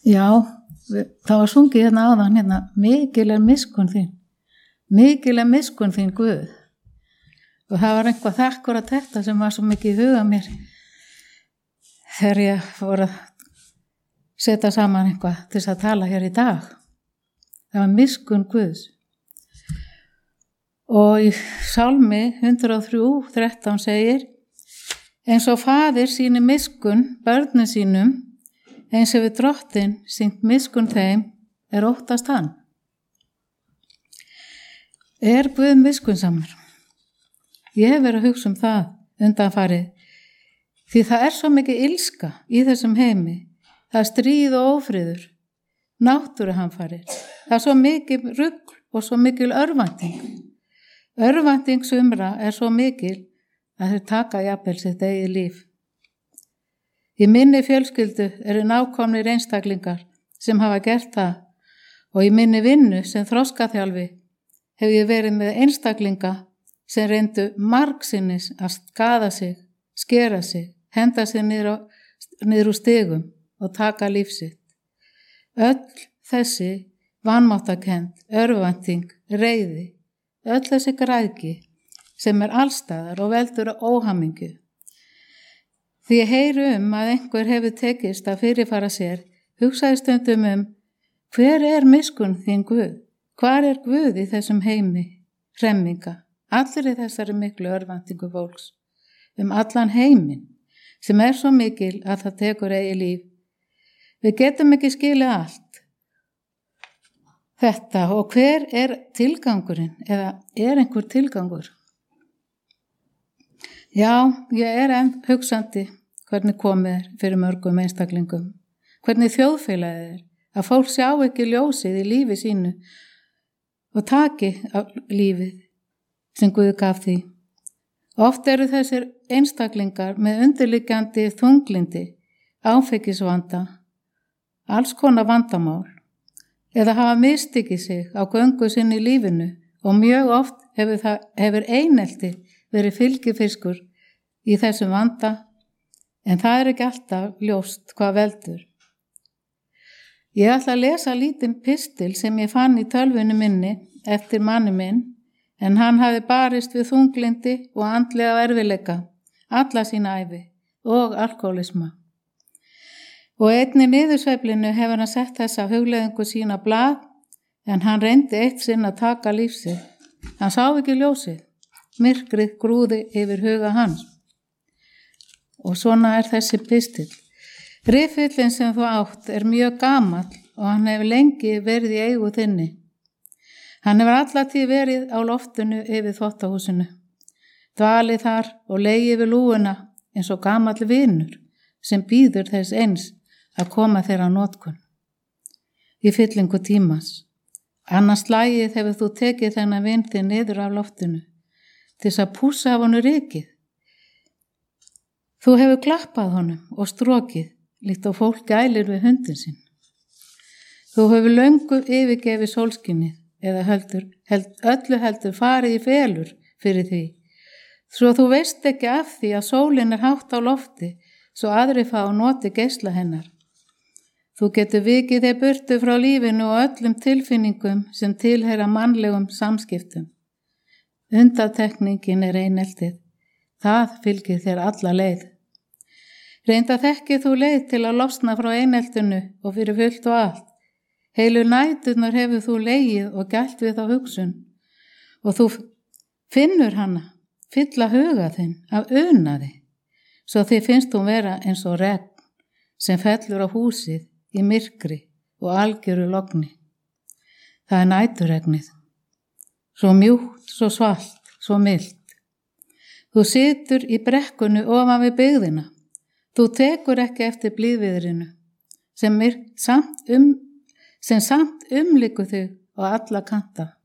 Já, það var sungið hérna áðan hérna, mikil er miskunn þín Guð. Og það var eitthvað akkúrat þetta sem var svo mikið í huga mér þegar ég fór að setja saman eitthvað til þess að tala hér í dag. Það var miskunn Guðs. Og í Sálmi 103:13 segir: eins og faðir sýnir miskunn börnum sínum, eins og við Drottinn sýnt miskunn þeim er óttast hann. Er Guð miskunnsamur? Ég hef verið að hugsa það undanfarið, því það er svo mikið illska í þessum heimi. Það er stríð og ófriður, náttúruhamfarir. Það er svo mikið rugl og svo mikil örvænting. Örvænting sumra er svo mikil að þeir taka jafnvel sitt eigið líf. Í minni fjölskyldu eru nákomnir einstaklingar sem hafa gert það, og í minni vinnu sem þroskaþjálfi hef ég verið með einstaklinga sem reyndu margsinnis að skaða sig, skera sig, henda sig niður úr stigum og taka lífsitt. Öll þessi vanmáttakend, örvænting, reiði, öll þessi græðgi sem er allstaðar og veldur óhamingju. Því ég heyri að einhver hefur tekist að fyrirfara sér, hugsaði stundum hver er miskunn þín Guð? Hvar er Guð í þessum heimi, hremminga? Allir í þessari miklu örvæntingu fólks, allan heiminn, sem er svo mikil að það tekur eigið líf. Við getum ekki skilið allt þetta, og hver er tilgangurinn, eða er einhver tilgangur? Já, ég er enn hugsandi hvernig komið fyrir mörgum einstaklingum, hvernig þjóðfélagið að fólk sjá ekki ljósið í lífi sínu og taki af lífið sem Guð gaf því. Oft eru þessir einstaklingar með undirliggjandi þunglindi, áfengisvanda, alls konar vandamál, eða hafa mistekið sig á göngu sinni í lífinu, og mjög oft hefur einelti verið fylgifiskur í þessum vanda, en það er ekki alltaf ljóst hvað veldur. Ég ætla að lesa lítinn pistil sem ég fann í tölvunni minni eftir manni minn, en hann hafði barist við þunglindi og andlega erfiðleika alla sína ævi og alkoholisma. Og einnig niðursveiflinu hefur hann sett þessa hugleiðingu sína blað, en hann reyndi eitt sinn að taka lífsið. Hann sá ekki ljósið, myrkrið grúði yfir huga hans. Og svona er þessi pistil. Riffillin sem þú átt er mjög gamall og hann hefur lengi verið í eigu þinni. Hann hefur allatíð verið á loftinu yfir þvottahúsinu, dvalið þar og legið við lúguna eins og gamall vinur sem bíður þess eins að koma þeirra á notkun. Í fyllingu tímans. Annars slagið hefur þú tekið þennan vin þig niður af loftinu til þess að pússa af honum rykið. Þú hefur klappað honum og strokið líkt og fólk gælir við hundin sinn. Þú hefur löngu yfirgefið sólskinnið, eða öllu heldur farið í felur fyrir því, svo þú veist ekki af því að sólin er hátt á lofti, svo aðri fá noti geisla hennar. Þú getur vikið þig burtu frá lífinu og öllum tilfinningum sem tilheyra mannlegum samskiptum. Undantekningin er eineltið, það fylgir þér alla leið. Reynda þekkir þú leið til að losna frá eineltinu og fyrir fullt og allt. Heilu næturnar hefur þú legið og gælt við þá hugsun, og þú finnur hana, fylla huga þinn af unaði, svo þið finnst þú vera eins og regn sem fellur á húsið í myrkri og algjöru logni. Það er næturregnið, svo mjúkt, svo svalt, svo milt. Þú situr í brekkunu ofan við byggðina, þú tekur ekki eftir blíðviðrinu, sem samt umlykur þig á alla kanta.